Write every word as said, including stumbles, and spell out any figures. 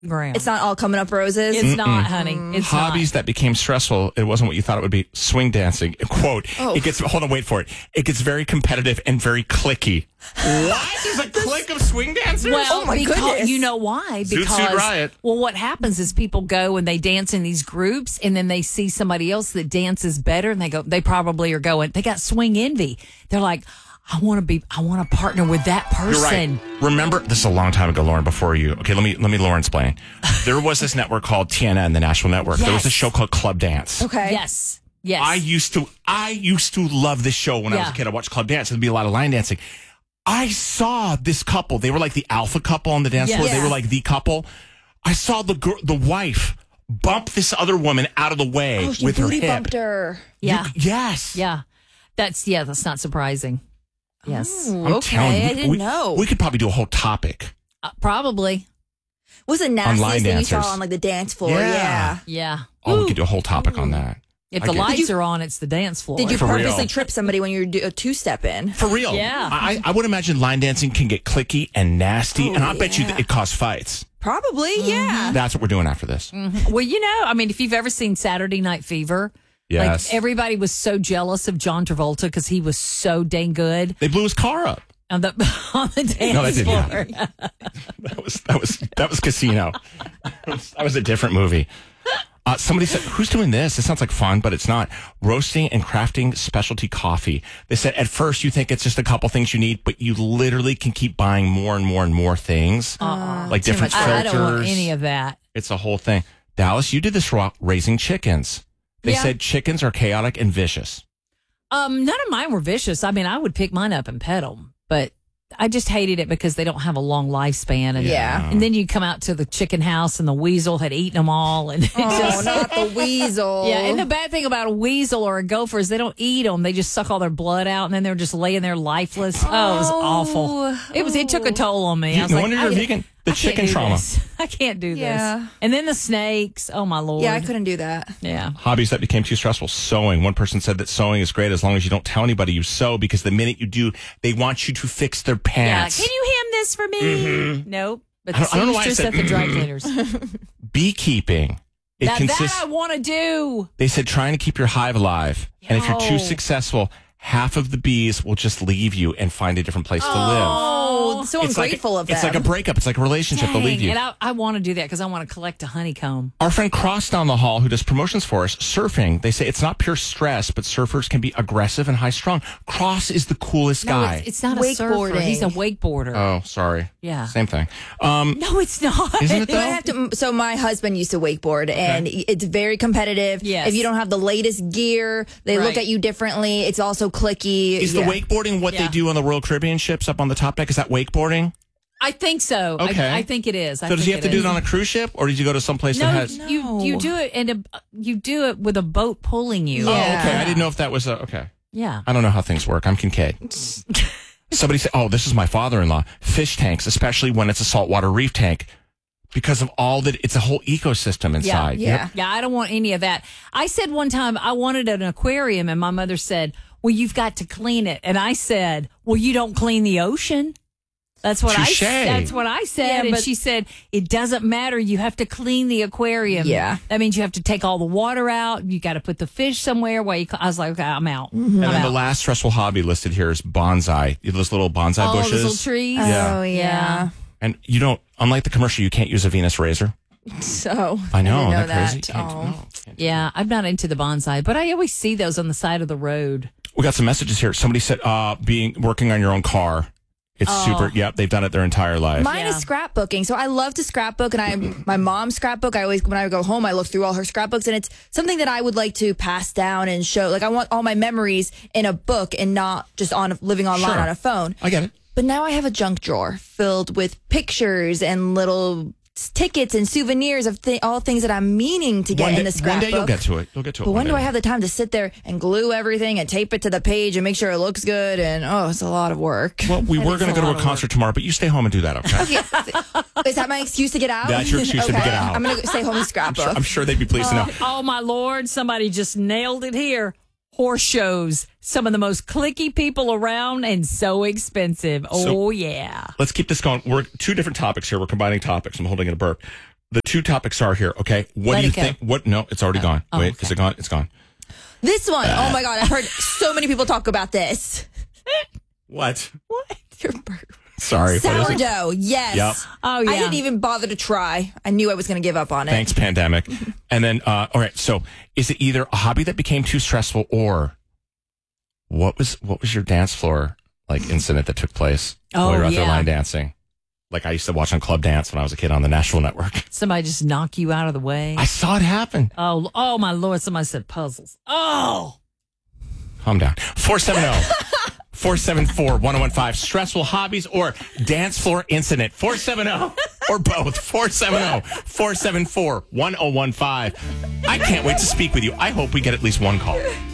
Graham. It's not all coming up roses. It's not, honey. It's Hobbies not. that became stressful. It wasn't what you thought it would be. Swing dancing. Quote. Oh. It gets. Hold on. Wait for it. It gets very competitive and very clicky. What? There's a clique of swing dancers? Well, Oh, my because, goodness. you know why? Zoot Because Suit Riot. well, what happens is people go and they dance in these groups, and then they see somebody else that dances better, and they go. They probably are going. They got swing envy. They're like, I want to be. I want to partner with that person. You're right. Remember, this is a long time ago, Lauren. Before you, okay, let me let me Lauren explain. There was this network called T N N, the National Network. There was a Yes. show called Club Dance. Okay. Yes. Yes. I used to I used to love this show when I was Yeah. a kid. I watched Club Dance. There'd be a lot of line dancing. I saw this couple. They were like the alpha couple on the dance Yes. floor. They Yeah. were like the couple. I saw the gr- the wife bump this other woman out of the way Oh, she with her booty hip. bumped her. yeah. You- yes. Yeah. That's yeah. That's not surprising. Yes. Ooh, I'm okay, telling you, I we- didn't we, know. We could probably do a whole topic. Uh, probably. What's the line nastiest thing you saw dancers. on like the dance floor? Yeah. Yeah. Yeah. Oh, we could do a whole topic on that. If I the get- lights Did you- are on, it's the dance floor. Did you For real. purposely trip somebody when you do a two step in? For real. Yeah. I, I would imagine line dancing can get clicky and nasty, Oh, and I bet you yeah. that it caused fights. Probably, Mm-hmm. yeah. That's what we're doing after this. Well, you know, I mean, if you've ever seen Saturday Night Fever, Yes. like everybody was so jealous of John Travolta because he was so dang good They blew his car up. on the on the dance No, that didn't floor. happen. That was that was that was Casino. That was a different movie. Uh, somebody said, "Who's doing this? It sounds like fun, but it's not." Roasting and crafting specialty coffee. They said at first you think it's just a couple things you need, but you literally can keep buying more and more and more things, like different much filters. I don't want any of that. It's a whole thing. Dallas, you did this raw raising chickens. They Yeah. said chickens are chaotic and vicious. Um, none of mine were vicious. I mean, I would pick mine up and pet them, but I just hated it because they don't have a long lifespan. And, Yeah. and then you come out to the chicken house and the weasel had eaten them all. And it Oh, just, not the weasel. yeah. And the bad thing about a weasel or a gopher is they don't eat them. They just suck all their blood out and then they're just laying there lifeless. Oh, it was awful. It was, it took a toll on me. You- I was no like, wonder you're I- vegan. The I can't chicken do trauma. this. I can't do Yeah. this. And then the snakes. Oh, my Lord. Yeah, I couldn't do that. Yeah. Hobbies that became too stressful. Sewing. One person said that sewing is great as long as you don't tell anybody you sew, because the minute you do, they want you to fix their Yeah. pants. Can you hem this for me? Nope. But I the don't- I don't know why I seamstress said, at the dry mm. cleaners. Beekeeping. It Now consists. that I want to do. They said trying to keep your hive alive, and if you're too Yo. successful, half of the bees will just leave you and find a different place to live. Oh, so It's like, ungrateful of them. it's like a breakup. It's like a relationship. They'll leave Dang, you. and I, I want to do that because I want to collect a honeycomb. Our friend Cross down the hall, who does promotions for us, surfing, they say it's not pure stress, but surfers can be aggressive and high strung. Cross is the coolest No, guy. it's, it's not a surfer. Wakeboarding. He's a wakeboarder. oh, sorry. Yeah. Same thing. Um, No, it's not. Isn't it You might though? have to. So my husband used to wakeboard, and it's very competitive. Yes. If you don't have the latest gear, they look Right. at you differently. It's also clicky. Is Yeah. the wakeboarding what Yeah. they do on the Royal Caribbean ships up on the top deck? Is that wakeboarding? I think so. Okay. I, I think it is. I So does think he have to it do is. it on a cruise ship, or did you go to some place No, that has? you you do it and a, you do it with a boat pulling you. Oh, Yeah. okay. I didn't know if that was a, okay. Yeah. I don't know how things work. I'm Kincaid. Somebody said, "Oh, this is my father-in-law." Fish tanks, especially when it's a saltwater reef tank, because of all that. It's a whole ecosystem inside. Yeah. Yep. Yeah, I don't want any of that. I said one time I wanted an aquarium, and my mother said, "Well, you've got to clean it." And I said, "Well, you don't clean the ocean." That's what Touche. I. That's what I said, Yeah, and but- she said, "It doesn't matter. You have to clean the aquarium. Yeah. that means you have to take all the water out. You got to put the fish somewhere where you." I was like, "Okay, I'm out." Mm-hmm. And I'm then out. the last stressful hobby listed here is bonsai. Those little bonsai all bushes. those little trees. Yeah. Oh yeah. And you don't, unlike the commercial, you can't use a Venus razor. So I know. didn't know Isn't that that. crazy? Can't- Oh. no, can't do Yeah, I'm not into the bonsai, but I always see those on the side of the road. We got some messages here. Somebody said, uh, being working on your own car. It's Oh. super. Yep, they've done it their entire life. Mine Yeah. is scrapbooking. So I love to scrapbook, and I my mom's scrapbook. I always when I go home, I look through all her scrapbooks, and it's something that I would like to pass down and show. Like I want all my memories in a book and not just on living online Sure. on a phone. I get it. But now I have a junk drawer filled with pictures and little s- tickets and souvenirs of th- all things that I'm meaning to get One in day, the one scrapbook. day you'll get to it. You'll get to it. But when one do day. I have the time to sit there and glue everything and tape it to the page and make sure it looks good? And oh, it's a lot of work. Well, we were is going a to go to lot a of concert tomorrow, but you stay home and do that, okay? Okay, is that my excuse to get out? That's your excuse to okay. get out. I'm going to stay home and scrapbook. I'm sure they'd be pleased to know. Oh, my Lord. Somebody just nailed it here. Horse shows. Some of the most clicky people around and so expensive. Oh, So- yeah. Let's keep this going. We're two different topics here. We're combining topics. I'm holding in a burp. the two topics are here. Okay, what Let do you it go. think? What? No, it's already gone. Oh, Wait, okay. is it gone? It's gone. This one, oh my God, I've heard so many people talk about this. What? What? Your burp. Sorry. what is it? Sourdough, yes. Yep. Oh, yeah. I didn't even bother to try. I knew I was going to give up on it. Thanks, pandemic. And then, uh, all right. So, is it either a hobby that became too stressful, or what was what was your dance floor like incident that took place Oh, while you were out there yeah. line dancing? Like I used to watch on Club Dance when I was a kid on the National Network. Somebody just knock you out of the way. I saw it happen. oh, oh my Lord! Somebody said puzzles. Oh, Calm down. four seven zero, four seven four, one zero one five. Stressful hobbies or dance floor incident. four seven zero or both. four seven zero, four seven four, one zero one five. I can't wait to speak with you. I hope we get at least one call.